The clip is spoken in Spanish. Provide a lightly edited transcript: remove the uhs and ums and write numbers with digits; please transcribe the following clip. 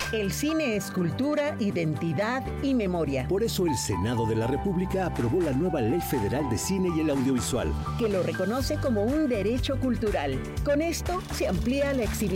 El cine es cultura, identidad y memoria. Por eso el Senado de la República aprobó la nueva Ley Federal de Cine y el Audiovisual, que lo reconoce como un derecho cultural. Con esto se amplía la exhibición